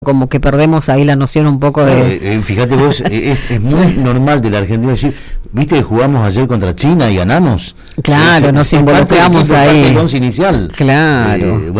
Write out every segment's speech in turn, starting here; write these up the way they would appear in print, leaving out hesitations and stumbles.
como que perdemos ahí la noción un poco de... Fíjate vos, es muy normal de la Argentina decir, viste que jugamos ayer contra China y ganamos. Claro, nos involucramos ahí. Inicial. Claro.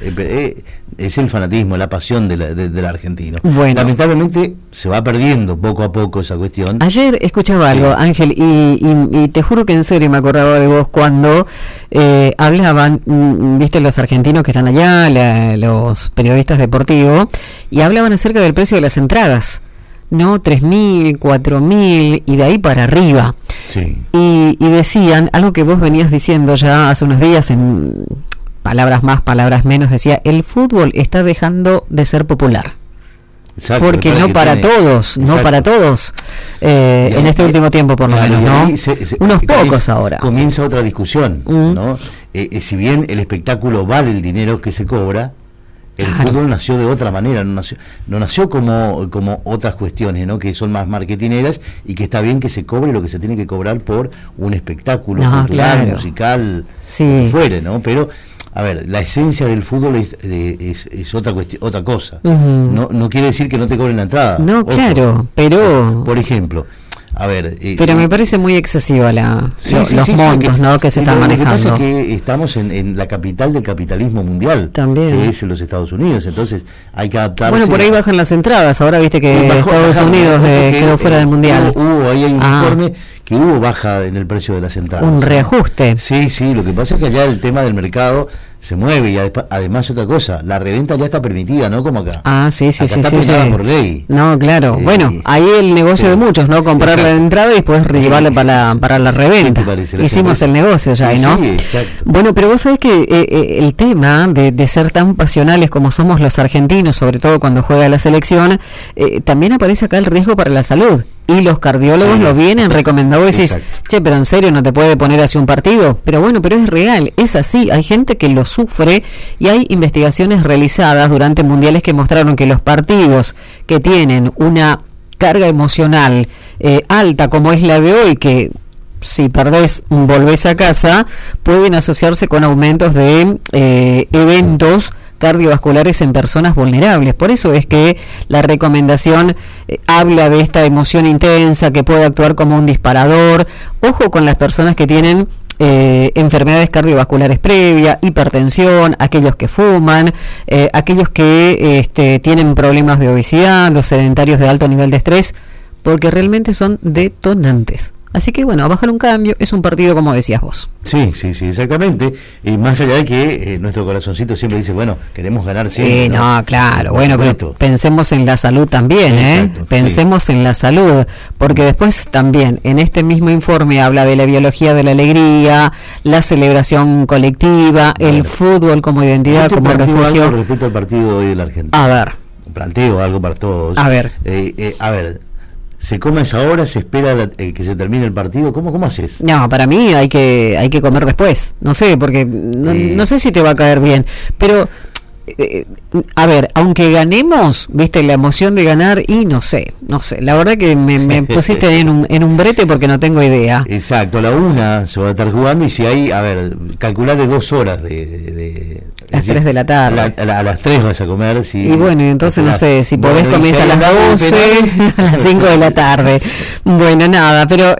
Es el fanatismo, la pasión del argentino. Bueno. Lamentablemente se va perdiendo poco a poco esa cuestión. Ayer escuchaba algo, Ángel, y te juro que en serio me acordaba de vos cuando hablaban, viste, los argentinos que están allá, los periodistas deportivos, y hablaban acerca del precio de las entradas, ¿no? 3.000, 4.000 y de ahí para arriba. Sí. Y decían, algo que vos venías diciendo ya hace unos días en palabras más, palabras menos, decía, el fútbol está dejando de ser popular. Exacto, porque no para todos, no para todos, en este último tiempo por lo menos, ¿no? Unos pocos ahora. Comienza otra discusión, ¿no? Si bien el espectáculo vale el dinero que se cobra, el fútbol nació de otra manera, no nació como otras cuestiones, ¿no? Que son más marketineras y que está bien que se cobre lo que se tiene que cobrar por un espectáculo cultural, musical, lo que fuere, ¿no? Pero a ver, la esencia del fútbol es otra cuestión, otra cosa. No quiere decir que no te cobren la entrada. No, claro, pero... Por ejemplo, a ver... pero me parece muy excesiva los montos, ¿no? Que se están manejando. Lo que pasa es que estamos en la capital del capitalismo mundial, también, que es en los Estados Unidos, entonces hay que adaptarse. Bueno, por ahí bajan las entradas, ahora viste que Estados Unidos quedó fuera del Mundial. Ahí hay un informe que hubo baja en el precio de las entradas. Un reajuste. Sí, lo que pasa es que allá el tema del mercado se mueve y además otra cosa, la reventa ya está permitida, ¿no? Como acá. Sí. Está penada por ley. No, claro. Bueno, ahí el negocio de muchos, ¿no? Comprar la entrada y después llevarla para la reventa. Hicimos el negocio ya, ¿no? Sí, exacto. Bueno, pero vos sabés que el tema de ser tan pasionales como somos los argentinos, sobre todo cuando juega la selección, también aparece acá el riesgo para la salud. Y los cardiólogos lo vienen recomendando. Vos decís, che, pero en serio no te puede poner así un partido. Pero bueno, pero es real, es así. Hay gente que lo sufre y hay investigaciones realizadas durante mundiales que mostraron que los partidos que tienen una carga emocional alta, como es la de hoy, que si perdés volvés a casa, pueden asociarse con aumentos de eventos cardiovasculares en personas vulnerables. Por eso es que la recomendación habla de esta emoción intensa que puede actuar como un disparador. Ojo con las personas que tienen enfermedades cardiovasculares previas, hipertensión, aquellos que fuman, aquellos que tienen problemas de obesidad, los sedentarios de alto nivel de estrés, porque realmente son detonantes. Así que bueno, a bajar un cambio, es un partido como decías vos. Sí, exactamente. Y más allá de que nuestro corazoncito siempre dice, bueno, queremos ganar siempre. No, claro, bueno, pero pensemos en la salud también, exacto, pensemos en la salud, porque después también en este mismo informe habla de la biología de la alegría, la celebración colectiva, el fútbol como identidad, como refugio. Respecto al partido de hoy de la Argentina. A ver. Planteo algo para todos. A ver. ¿Se come a esa hora? ¿Se espera que se termine el partido? ¿Cómo haces? No, para mí hay que comer después. No sé, porque no sé si te va a caer bien. Pero, a ver, aunque ganemos, viste, la emoción de ganar, y no sé. La verdad que me pusiste en un brete porque no tengo idea. Exacto, a la 1 se va a estar jugando y si hay, a ver, calcularle 2 horas las 3 de la tarde. A las 3 vas a comer. Y bueno, y entonces no sé, si podés comer a las 12, a las 5 de la tarde. Bueno, nada, pero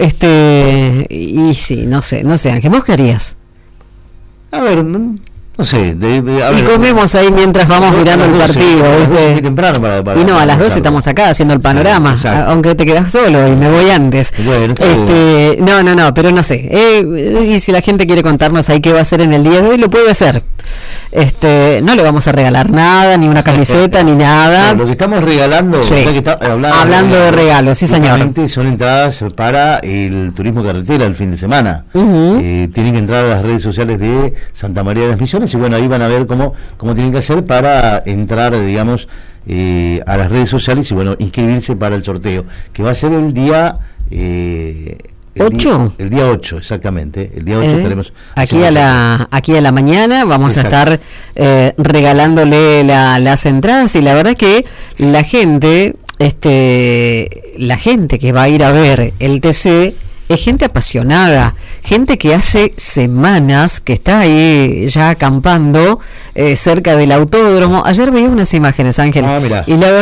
y sí, no sé, Ángel, ¿vos qué harías? A ver, no sé. Y comemos ahí mientras vamos mirando el partido. Muy temprano para y no, a las 12 estamos acá haciendo el panorama, aunque te quedas solo y me voy antes. Bueno, no, pero no sé. Y si la gente quiere contarnos ahí qué va a hacer en el día de hoy, lo puede hacer. No le vamos a regalar nada, ni una camiseta, ni nada. Lo que estamos regalando, hablando de regalos, sí señor. Son entradas para el turismo carretera el fin de semana. Tienen que entrar a las redes sociales de Santa María de las Misiones y bueno, ahí van a ver cómo tienen que hacer para entrar, digamos, a las redes sociales y bueno, inscribirse para el sorteo, que va a ser el día... El día 8, exactamente. El día 8 estaremos aquí a la mañana vamos a estar regalándole las entradas y la verdad que la gente que va a ir a ver el TC es gente apasionada, gente que hace semanas que está ahí ya acampando cerca del autódromo. Ayer veía unas imágenes, Ángel, y la